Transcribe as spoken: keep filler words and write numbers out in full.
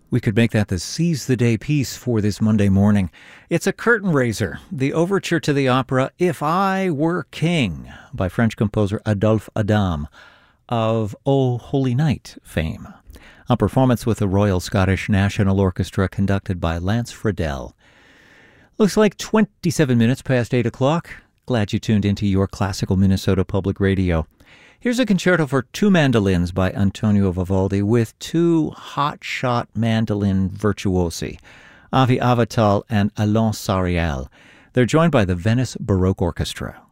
We could make that the Seize the Day piece for this Monday morning. It's a curtain raiser, the overture to the opera If I Were King by French composer Adolphe Adam of O Holy Night fame. A performance with the Royal Scottish National Orchestra conducted by Lance Friedel. Looks like twenty-seven minutes past eight o'clock. Glad you tuned into your classical Minnesota Public Radio. Here's a concerto for two mandolins by Antonio Vivaldi with two hot-shot mandolin virtuosi, Avi Avital and Alain Sariel. They're joined by the Venice Baroque Orchestra.